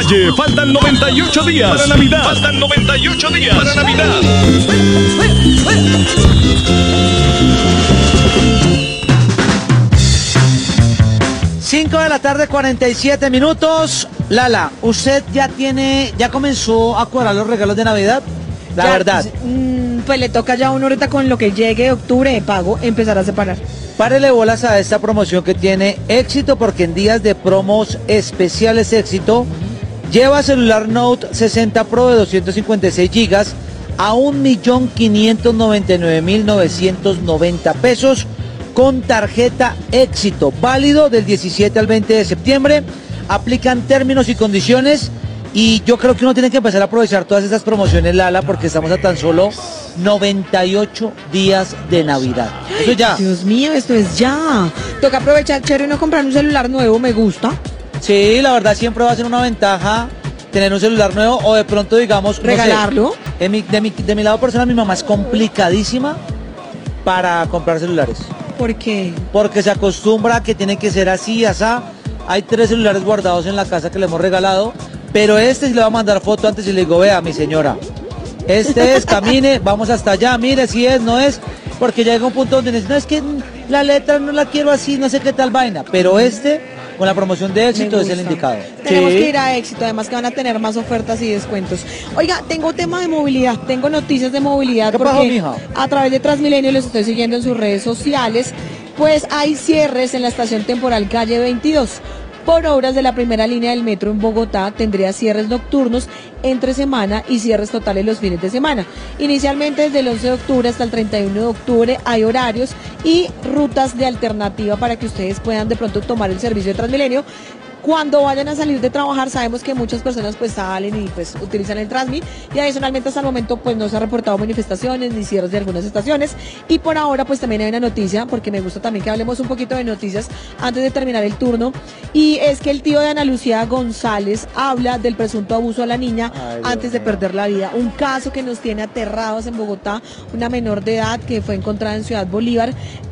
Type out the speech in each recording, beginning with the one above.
calle. Faltan 98 días para Navidad. Faltan 98 días para Navidad. 5 de la tarde, 47 minutos. Lala, ¿usted ya comenzó a cuadrar los regalos de Navidad? La verdad. Pues le toca ya a uno ahorita con lo que llegue octubre de pago empezar a separar. Párele bolas a esta promoción que tiene Éxito, porque en días de promos especiales Éxito, lleva celular Note 60 Pro de 256 GB a 1.599.990 pesos con tarjeta Éxito, válido del 17 al 20 de septiembre. Aplican términos y condiciones. Y yo creo que uno tiene que empezar a aprovechar todas esas promociones, Lala, porque estamos a tan solo 98 días de Navidad. Eso ya. Dios mío, esto es ya. Toca aprovechar, chévere, no comprar un celular nuevo, me gusta. Sí, la verdad siempre va a ser una ventaja tener un celular nuevo o de pronto, digamos, regalarlo. No sé, de mi lado personal, mi mamá es complicadísima para comprar celulares. ¿Por qué? Porque se acostumbra a que tiene que ser así, asá. Hay 3 celulares guardados en la casa que le hemos regalado. Pero si le va a mandar foto antes y le digo, vea, mi señora, camine, vamos hasta allá, mire si es, no es, porque ya llega un punto donde dice, no, es que la letra no la quiero así, no sé qué tal vaina, pero con la promoción de Éxito es el indicado. Tenemos que ir a Éxito, además que van a tener más ofertas y descuentos. Oiga, tengo tema de movilidad, tengo noticias de movilidad. ¿Qué porque pasó, mija? A través de Transmilenio los estoy siguiendo en sus redes sociales, pues hay cierres en la estación temporal calle 22. Por obras de la primera línea del metro en Bogotá, tendría cierres nocturnos entre semana y cierres totales los fines de semana. Inicialmente desde el 11 de octubre hasta el 31 de octubre hay horarios y rutas de alternativa para que ustedes puedan de pronto tomar el servicio de Transmilenio. Cuando vayan a salir de trabajar, sabemos que muchas personas pues salen y pues utilizan el Transmi, y adicionalmente hasta el momento pues no se ha reportado manifestaciones ni cierres de algunas estaciones. Y por ahora pues también hay una noticia, porque me gusta también que hablemos un poquito de noticias antes de terminar el turno, y es que el tío de Ana Lucía González habla del presunto abuso a la niña antes de perder la vida. Un caso que nos tiene aterrados en Bogotá, una menor de edad que fue encontrada en Ciudad Bolívar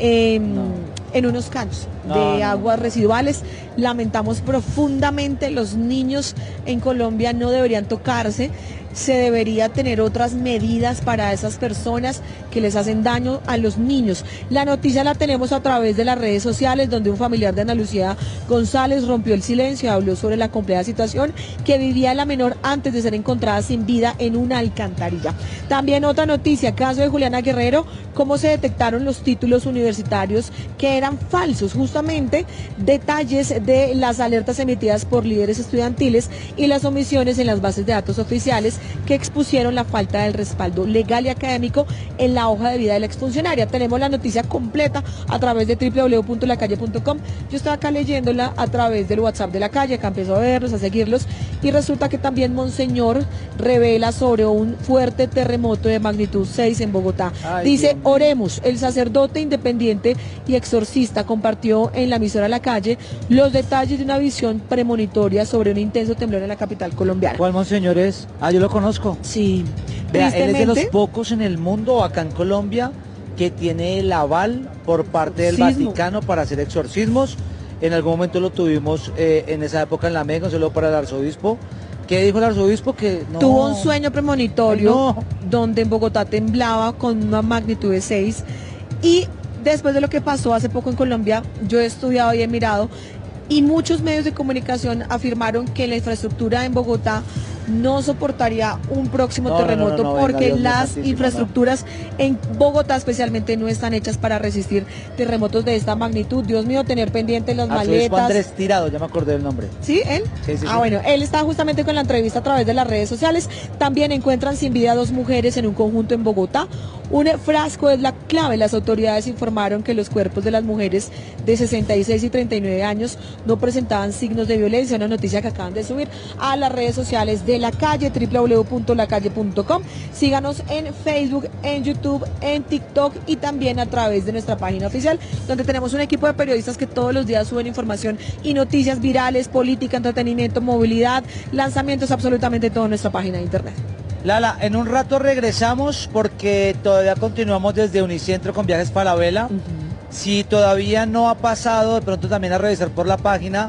en unos caños de aguas residuales. Lamentamos profundamente, los niños en Colombia no deberían tocarse. Se debería tener otras medidas para esas personas que les hacen daño a los niños. La noticia la tenemos a través de las redes sociales, donde un familiar de Ana Lucía González rompió el silencio y habló sobre la compleja situación que vivía la menor antes de ser encontrada sin vida en una alcantarilla. También otra noticia, caso de Juliana Guerrero, cómo se detectaron los títulos universitarios que eran falsos, justamente detalles de las alertas emitidas por líderes estudiantiles y las omisiones en las bases de datos oficiales que expusieron la falta del respaldo legal y académico en la hoja de vida de la exfuncionaria. Tenemos la noticia completa a través de www.lacalle.com. Yo estaba acá leyéndola a través del WhatsApp de La Calle, acá empezó a verlos, a seguirlos, y resulta que también Monseñor revela sobre un fuerte terremoto de magnitud 6 en Bogotá. Dice, oremos. El sacerdote independiente y exorcista compartió en la emisora La Calle los detalles de una visión premonitoria sobre un intenso temblor en la capital colombiana. ¿Cuál monseñor es? Yo lo conozco. Sí. Vea, él es de los pocos en el mundo, acá en Colombia, que tiene el aval por parte del Vaticano para hacer exorcismos. En algún momento lo tuvimos en esa época en la Mega, solo para el arzobispo. ¿Qué dijo el arzobispo? Que no. Tuvo un sueño premonitorio donde en Bogotá temblaba con una magnitud de 6. Y después de lo que pasó hace poco en Colombia, yo he estudiado y he mirado, y muchos medios de comunicación afirmaron que la infraestructura en Bogotá no soportaría un próximo terremoto, porque las infraestructuras en Bogotá especialmente no están hechas para resistir terremotos de esta magnitud. Dios mío, tener pendientes las maletas. Andrés Tirado, ya me acordé del nombre. ¿Sí? ¿Él? Sí. Bueno, él está justamente con la entrevista a través de las redes sociales. También encuentran sin vida a 2 mujeres en un conjunto en Bogotá. Un frasco es la clave. Las autoridades informaron que los cuerpos de las mujeres de 66 y 39 años no presentaban signos de violencia. Una noticia que acaban de subir a las redes sociales de La Calle, www.lacalle.com. Síganos en Facebook, en YouTube, en TikTok y también a través de nuestra página oficial, donde tenemos un equipo de periodistas que todos los días suben información y noticias virales, política, entretenimiento, movilidad, lanzamientos, absolutamente todo en nuestra página de internet. Lala, en un rato regresamos porque todavía continuamos desde Unicentro con Viajes Falabella. Si todavía no ha pasado, de pronto también a revisar por la página,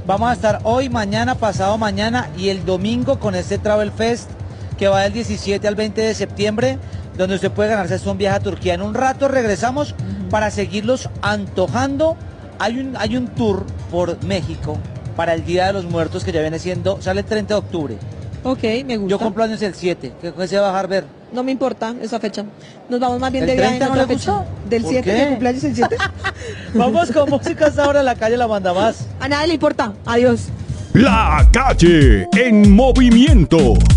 Vamos a estar hoy, mañana, pasado mañana y el domingo con este Travel Fest que va del 17 al 20 de septiembre, donde usted puede ganarse un viaje a Turquía. En un rato regresamos para seguirlos antojando. Hay un tour por México para el Día de los Muertos que ya viene siendo, sale el 30 de octubre. Ok, me gusta. Yo cumplo años el 7, ¿qué se va a dejar ver? No me importa esa fecha. Nos vamos más bien ¿El de viaje en 30 no otra le fecha. gusta? Del ¿Por 7, qué? ¿de cumpleaños el 7? Vamos con música hasta ahora, la calle la manda más. A nadie le importa. Adiós. La calle en movimiento.